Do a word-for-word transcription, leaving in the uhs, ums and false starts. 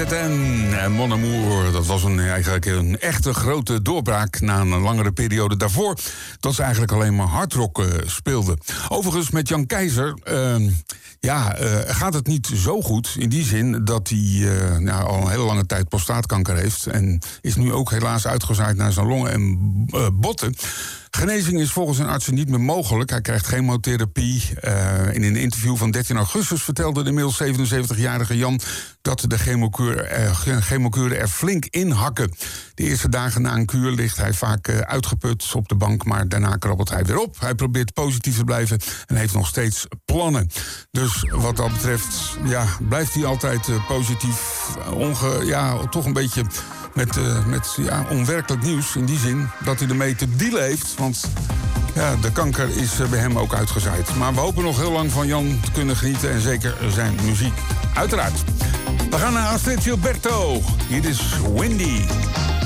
En Mon Amour, dat was een, eigenlijk een echte grote doorbraak na een langere periode daarvoor dat ze eigenlijk alleen maar hardrock uh, speelden. Overigens met Jan Keizer, uh, ja, uh, gaat het niet zo goed in die zin dat hij uh, nou, al een hele lange tijd prostaatkanker heeft en is nu ook helaas uitgezaaid naar zijn longen en uh, botten. Genezing is volgens een artsen niet meer mogelijk. Hij krijgt chemotherapie. Uh, in een interview van dertien augustus vertelde de inmiddels zevenenzeventigjarige Jan dat de chemokuur, uh, chemokuren er flink in hakken. De eerste dagen na een kuur ligt hij vaak uh, uitgeput op de bank, maar daarna krabbelt hij weer op. Hij probeert positief te blijven en heeft nog steeds plannen. Dus wat dat betreft, ja, blijft hij altijd uh, positief. Onge, ja, toch een beetje met, uh, met ja, onwerkelijk nieuws. In die zin dat hij ermee te dealen heeft. Want ja, de kanker is uh, bij hem ook uitgezaaid. Maar we hopen nog heel lang van Jan te kunnen genieten. En zeker zijn muziek. Uiteraard. We gaan naar Astrid Gilberto. Hier is Windy.